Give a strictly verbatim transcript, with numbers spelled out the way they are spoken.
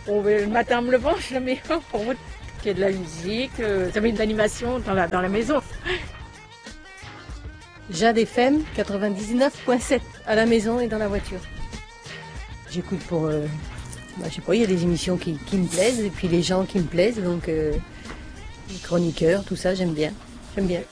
Bon, ben, le matin, en me levant, je la mets en route, qu'il y ait de la musique, euh, ça met de l'animation dans la, dans la maison. Jade F M quatre-vingt-dix-neuf point sept à la maison et dans la voiture. J'écoute pour... Euh, bah, je sais pas, il y a des émissions qui, qui me plaisent et puis les gens qui me plaisent, donc euh, les chroniqueurs, tout ça, j'aime bien. J'aime bien.